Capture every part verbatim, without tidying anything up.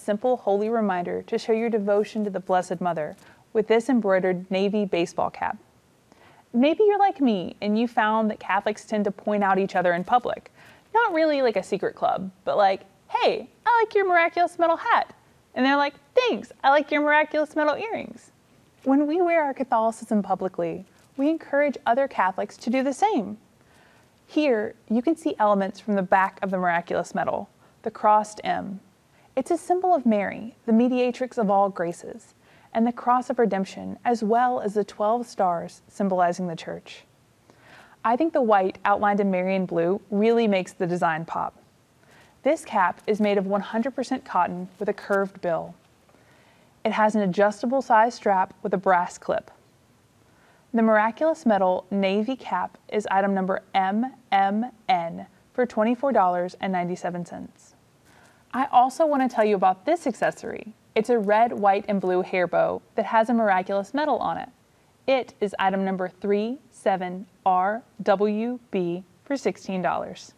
simple holy reminder to show your devotion to the Blessed Mother with this embroidered Navy baseball cap. Maybe you're like me and you found that Catholics tend to point out each other in public. Not really like a secret club, but like, hey, I like your miraculous metal hat. And they're like, thanks, I like your miraculous metal earrings. When we wear our Catholicism publicly, we encourage other Catholics to do the same. Here, you can see elements from the back of the miraculous medal, the crossed M. It's a symbol of Mary, the mediatrix of all graces, and the cross of redemption, as well as the twelve stars symbolizing the church. I think the white outlined in Marian blue really makes the design pop. This cap is made of one hundred percent cotton with a curved bill. It has an adjustable size strap with a brass clip. The miraculous metal navy cap is item number M M N for twenty-four dollars and ninety-seven cents. I also want to tell you about this accessory. It's a red, white, and blue hair bow that has a miraculous medal on it. It is item number three seven R W B for sixteen dollars.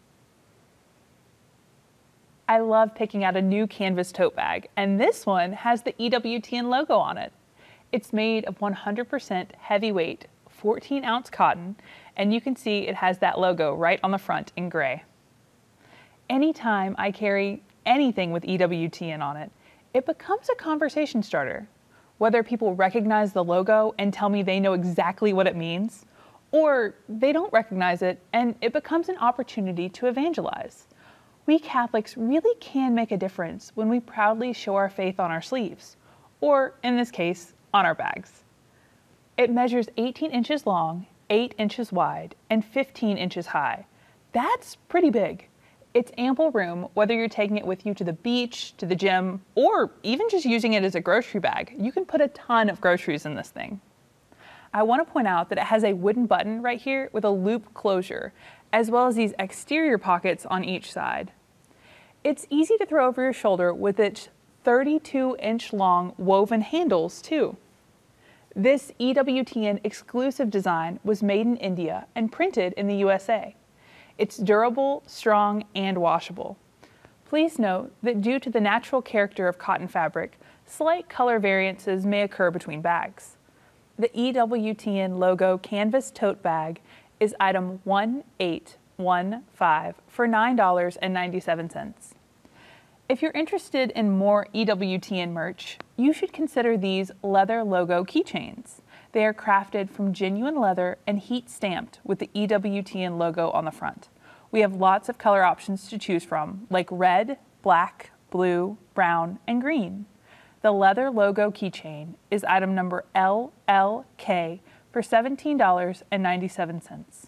I love picking out a new canvas tote bag, and this one has the E W T N logo on it. It's made of one hundred percent heavyweight, fourteen ounce cotton, and you can see it has that logo right on the front in gray. Anytime I carry anything with E W T N on it, it becomes a conversation starter. Whether people recognize the logo and tell me they know exactly what it means, or they don't recognize it and it becomes an opportunity to evangelize. We Catholics really can make a difference when we proudly show our faith on our sleeves, or in this case, on our bags. It measures eighteen inches long, eight inches wide, and fifteen inches high. That's pretty big. It's ample room whether you're taking it with you to the beach, to the gym, or even just using it as a grocery bag. You can put a ton of groceries in this thing. I want to point out that it has a wooden button right here with a loop closure, as well as these exterior pockets on each side. It's easy to throw over your shoulder with its thirty-two inch long woven handles too. This E W T N exclusive design was made in India and printed in the U S A. It's durable, strong, and washable. Please note that due to the natural character of cotton fabric, slight color variances may occur between bags. The E W T N logo canvas tote bag is item one eight one five for nine dollars and ninety-seven cents. If you're interested in more E W T N merch, you should consider these leather logo keychains. They are crafted from genuine leather and heat stamped with the E W T N logo on the front. We have lots of color options to choose from, like red, black, blue, brown, and green. The leather logo keychain is item number L L K for seventeen dollars and ninety-seven cents.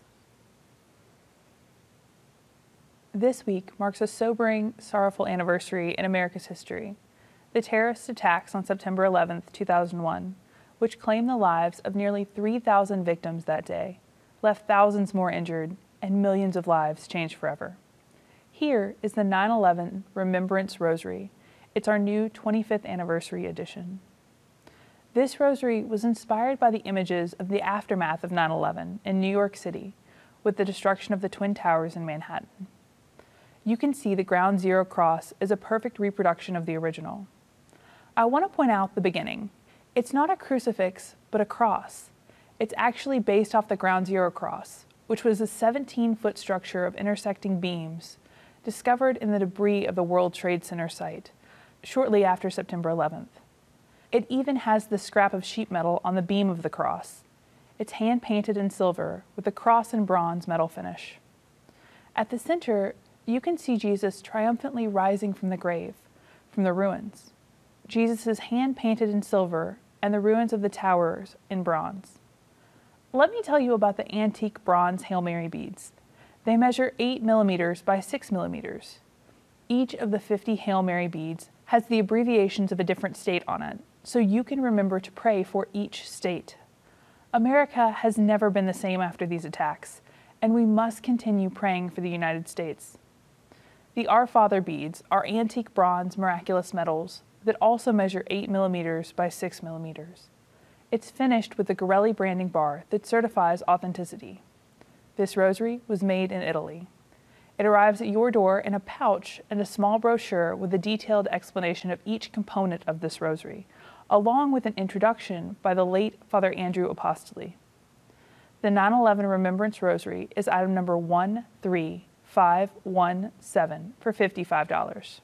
This week marks a sobering, sorrowful anniversary in America's history. The terrorist attacks on September eleventh, two thousand one, which claimed the lives of nearly three thousand victims that day, left thousands more injured, and millions of lives changed forever. Here is the nine eleven Remembrance Rosary. It's our new twenty-fifth anniversary edition. This rosary was inspired by the images of the aftermath of nine eleven in New York City, with the destruction of the Twin Towers in Manhattan. You can see the Ground Zero cross is a perfect reproduction of the original. I want to point out the beginning. It's not a crucifix, but a cross. It's actually based off the Ground Zero cross, which was a seventeen-foot structure of intersecting beams discovered in the debris of the World Trade Center site shortly after September eleventh. It even has the scrap of sheet metal on the beam of the cross. It's hand-painted in silver with the cross and bronze metal finish. At the center, you can see Jesus triumphantly rising from the grave, from the ruins. Jesus is hand-painted in silver and the ruins of the towers in bronze. Let me tell you about the antique bronze Hail Mary beads. They measure eight millimeters by six millimeters. Each of the fifty Hail Mary beads has the abbreviations of a different state on it, so you can remember to pray for each state. America has never been the same after these attacks, and we must continue praying for the United States. The Our Father beads are antique bronze miraculous medals that also measure eight millimeters by six millimeters. It's finished with the Gorelli branding bar that certifies authenticity. This rosary was made in Italy. It arrives at your door in a pouch and a small brochure with a detailed explanation of each component of this rosary, along with an introduction by the late Father Andrew Apostoli. The nine eleven Remembrance Rosary is item number one three five one seven for fifty-five dollars.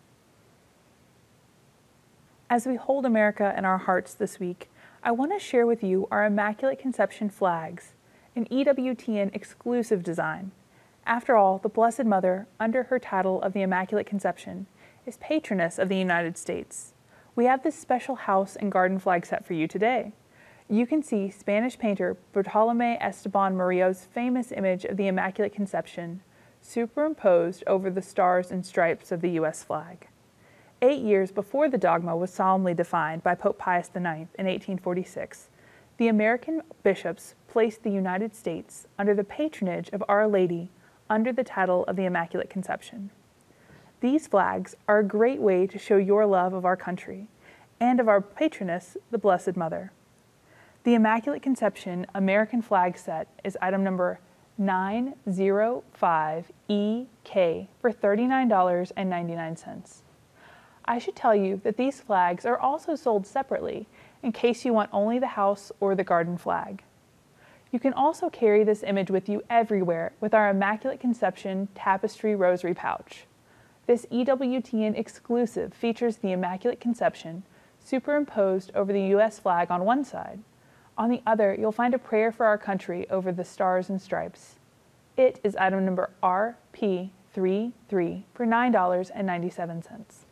As we hold America in our hearts this week, I want to share with you our Immaculate Conception flags, an E W T N exclusive design. After all, the Blessed Mother, under her title of the Immaculate Conception, is patroness of the United States. We have this special house and garden flag set for you today. You can see Spanish painter Bartolomé Esteban Murillo's famous image of the Immaculate Conception superimposed over the stars and stripes of the U S flag. Eight years before the dogma was solemnly defined by Pope Pius the ninth in eighteen forty-six, the American bishops placed the United States under the patronage of Our Lady under the title of the Immaculate Conception. These flags are a great way to show your love of our country and of our patroness, the Blessed Mother. The Immaculate Conception American flag set is item number nine zero five E K for thirty-nine ninety-nine. I should tell you that these flags are also sold separately in case you want only the house or the garden flag. You can also carry this image with you everywhere with our Immaculate Conception Tapestry Rosary pouch. This E W T N exclusive features the Immaculate Conception superimposed over the U S flag on one side. On the other, you'll find a prayer for our country over the stars and stripes. It is item number R P thirty-three for nine ninety-seven.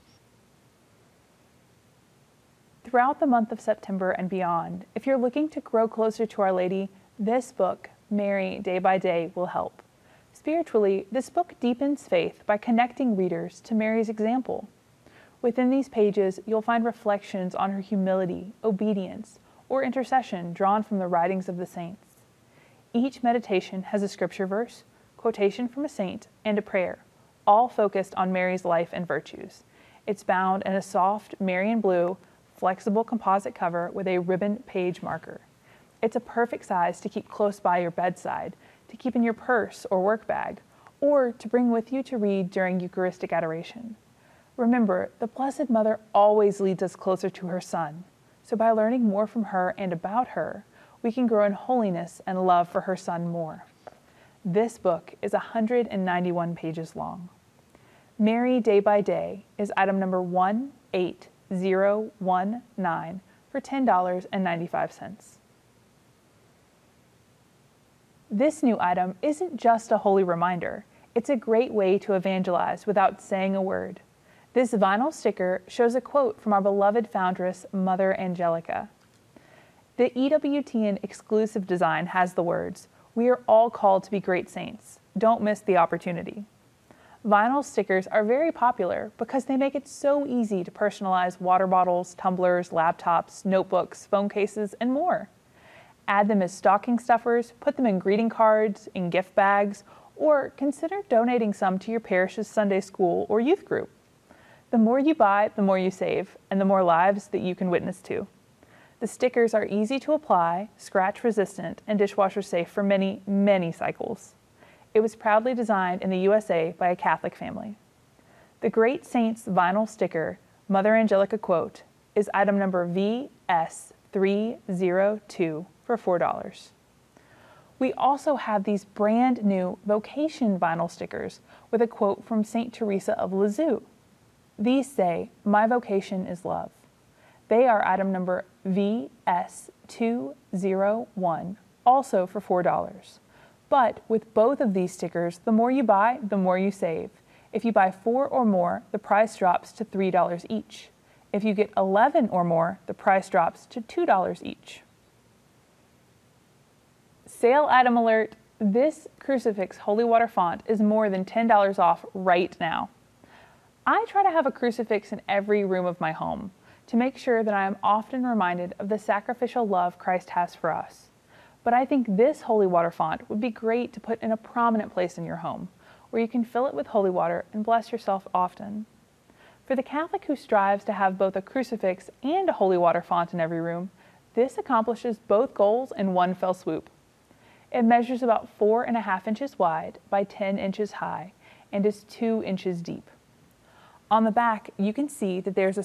Throughout the month of September and beyond, if you're looking to grow closer to Our Lady, this book, Mary Day by Day, will help. Spiritually, this book deepens faith by connecting readers to Mary's example. Within these pages, you'll find reflections on her humility, obedience, or intercession drawn from the writings of the saints. Each meditation has a scripture verse, quotation from a saint, and a prayer, all focused on Mary's life and virtues. It's bound in a soft Marian blue, flexible composite cover with a ribbon page marker. It's a perfect size to keep close by your bedside, to keep in your purse or work bag, or to bring with you to read during Eucharistic adoration. Remember, the Blessed Mother always leads us closer to her Son, so by learning more from her and about her, we can grow in holiness and love for her Son more. This book is one hundred ninety-one pages long. Mary Day by Day is item number one eight zero one nine for ten ninety-five. This new item isn't just a holy reminder, it's a great way to evangelize without saying a word. This vinyl sticker shows a quote from our beloved foundress, Mother Angelica. The E W T N exclusive design has the words, "We are all called to be great saints. Don't miss the opportunity." Vinyl stickers are very popular because they make it so easy to personalize water bottles, tumblers, laptops, notebooks, phone cases, and more. Add them as stocking stuffers, put them in greeting cards, in gift bags, or consider donating some to your parish's Sunday school or youth group. The more you buy, the more you save, and the more lives that you can witness to. The stickers are easy to apply, scratch-resistant, and dishwasher safe for many, many cycles. It was proudly designed in the U S A by a Catholic family. The Great Saints vinyl sticker, Mother Angelica quote, is item number V S three zero two for four dollars. We also have these brand new vocation vinyl stickers with a quote from Saint Teresa of Lisieux. These say, "My vocation is love." They are item number V S two zero one, also for four dollars. But with both of these stickers, the more you buy, the more you save. If you buy four or more, the price drops to three dollars each. If you get eleven or more, the price drops to two dollars each. Sale item alert! This crucifix holy water font is more than ten dollars off right now. I try to have a crucifix in every room of my home to make sure that I am often reminded of the sacrificial love Christ has for us. But I think this holy water font would be great to put in a prominent place in your home, where you can fill it with holy water and bless yourself often. For the Catholic who strives to have both a crucifix and a holy water font in every room, this accomplishes both goals in one fell swoop. It measures about four and a half inches wide by ten inches high and is two inches deep. On the back, you can see that there's a